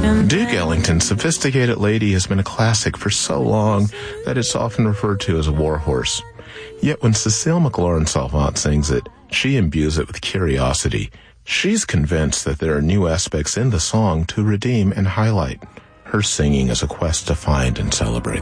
Duke Ellington's Sophisticated Lady has been a classic for so long that it's often referred to as a warhorse. Yet when Cécile McLaurin-Salvant sings it, she imbues it with curiosity. She's convinced that there are new aspects in the song to redeem and highlight. Her singing is a quest to find and celebrate